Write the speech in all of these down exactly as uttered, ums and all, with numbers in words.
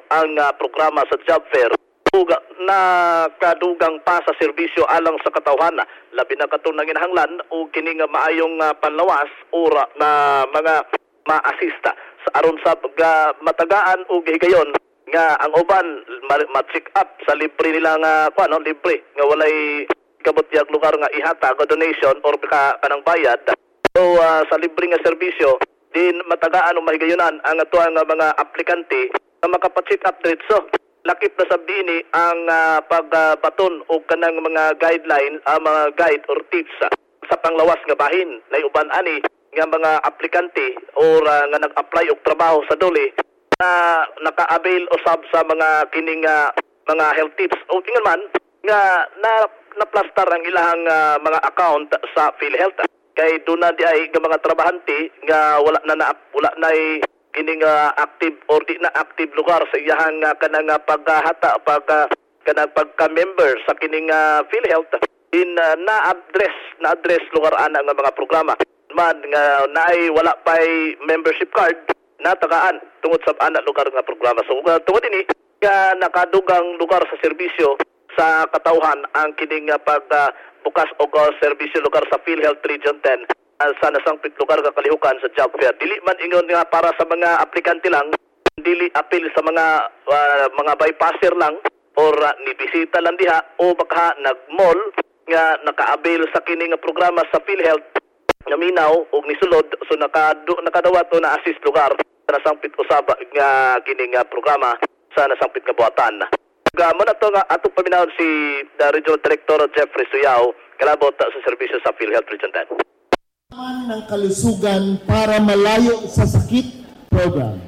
ang uh, programa sa job fair ug nakadugang pa sa serbisyo alang sa katawhan, labi na katong nanginahanglan o kini nga maayong uh, panlawas ora na mga ma-assista sa aron sa uh, matagaan o higayon nga ang uban ma-check up sa libre nila nga kuno libre nga walay kabutyag lugar nga ihatag o donation or ka kanang bayad. So uh, sa libre nga serbisyo din matagaan o mahigayonan ang ato nga mga aplikante na makapacheck up diretso. Lakip na sabini ang uh, pagbaton uh, o kanang mga guideline, uh, mga guide or tips uh, sa panglawas nga bahin na uban ani nga mga aplikante or uh, nga nag-apply og trabaho sa dole na naka-avail usab sa mga kining uh, mga health tips o tingon man nga na naplastar ang ilahang uh, mga account sa PhilHealth kay do na di ay nga mga trabahante nga wala na, na wala na ay kining uh, active or di na active lugar sa iyahang uh, kanang uh, paghahata pag uh, kanang pagka-member sa kining uh, PhilHealth in uh, na-address na-address lugar ana nga mga programa man nga naay wala pay membership card na tagaan tungod sa ana lugar nga programa. So uh, tungod ini nga nakadugang lugar sa serbisyo sa katawhan ang kining uh, pag uh, bukas og uh, serbisyo lugar sa PhilHealth Region ten uh, sa nasangpit lugar nga kalihukan sa job fair. Dili man ingon nga para sa mga aplikante lang, dili apil sa mga uh, mga bypasser lang or uh, nibisita lang diha o baka nag-mall nga naka-avail sa kining nga programa sa PhilHealth nga minaw og nisulod so nakadu nakadawat o na-assist lugar sa nasangpit usab nga kining nga programa sa nasangpit nga buhatan. Gamo na to nga atong paminawon si the Regional Director Jeffrey Suyao kalabot sa serbisyo sa PhilHealth Region ten. Ng kalusugan para malayo sa sakit program.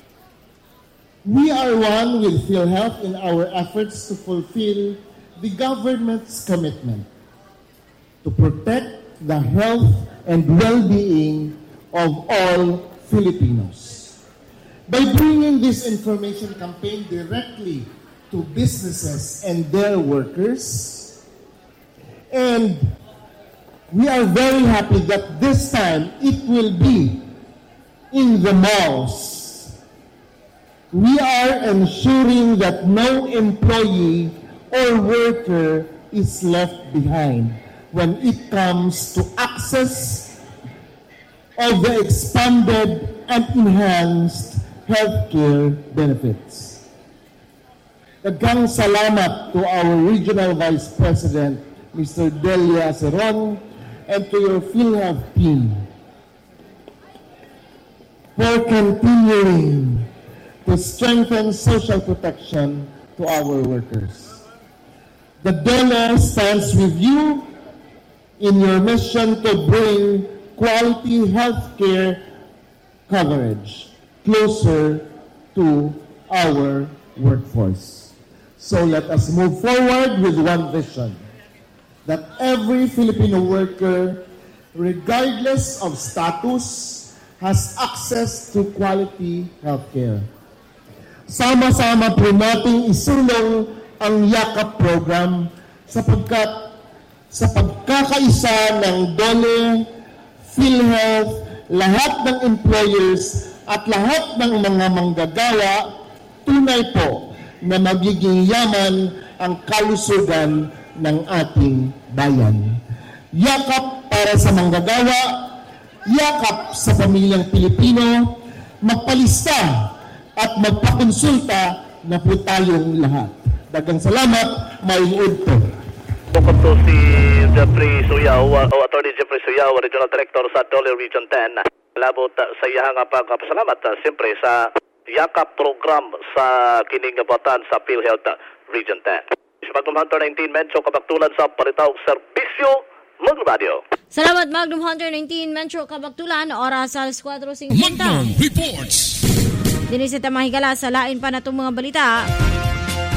We are one with PhilHealth in our efforts to fulfill the government's commitment to protect the health and well-being of all Filipinos. By bringing this information campaign directly to businesses and their workers, and we are very happy that this time it will be in the malls. We are ensuring that no employee or worker is left behind when it comes to access of the expanded and enhanced healthcare benefits. Daghang salamat to our Regional Vice President, Mister Delia Aceron, and to your PhilHealth team for continuing to strengthen social protection to our workers. The D O L E stands with you in your mission to bring quality healthcare coverage closer to our workforce. So let us move forward with one vision, that every Filipino worker, regardless of status, has access to quality healthcare. Sama-sama po nating isulong ang YAKAP program sapagkat sa pagkakaisa ng D O L E, PhilHealth, lahat ng employers at lahat ng mga manggagawa, tunay po na magiging yaman ang kalusugan ng ating bayan. Yakap para sa manggagawa, yakap sa pamilyang Pilipino, magpalista at magpakonsulta na po tayong lahat. Daghang salamat, mayuod po. Bukod to si Jeffrey Suyao, o uh, Attorney Jeffrey Suyao, Regional Director sa D O L E Region ten. Labot uh, sa iyang pagpasalamat uh, siyempre sa YAKAP program sa kining batan sa PhilHealth uh, Region ten. Si Magnum Hunter nineteen, Mencho Kabaktulan sa Paritaw Serbisyo, Magnum Radio. Salamat Magnum Hunter nineteen, Mencho Kabaktulan, oras alas kwatro singkwenta. Magnum Reports. Dinisita mahigala sa lain pa na itong mga balita.